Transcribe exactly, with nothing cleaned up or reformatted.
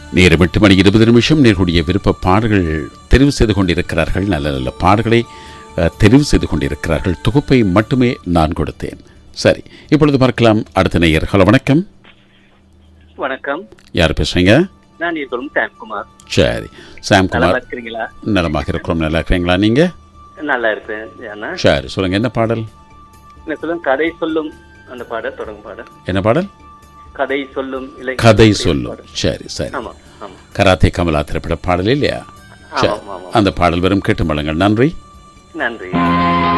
நேரம் எட்டு மணி இருபது நிமிஷம் நேர்களுடைய விருப்ப பாடல்கள் தெரிவு செய்து கொண்டிருக்கிறார்கள். நல்ல நல்ல பாடல்களை தெரிவு செய்து கொண்டிருக்கிறார்கள். தொகுப்பை மட்டுமே நான் கொடுத்தேன். சரி, இப்பொழுது பார்க்கலாம் அடுத்த நேயர். ஹலோ, வணக்கம். வணக்கம். யார் பேசுறீங்க? நான் இருக்கணும் சாம்குமார். சரி, சாம்குமார். இருக்கிறீங்களா? நலமாக இருக்கிறோம். நல்லா இருக்கிறீங்களா நீங்க? நல்லா இருக்கிறேன். சரி, சொல்லுங்க, என்ன பாடல்? சொல்லுங்க. கதை சொல்லும் அந்த பாடல் தொடங்கும் பாடல். என்ன பாடல்? கதை சொல்லும். கதை சொல்லும். சரி சரி. கராத்தே கமலா திரைப்பட பாடல் இல்லையா? அந்த பாடல் வரும் கேட்டு மலங்கள். நன்றி. நன்றி.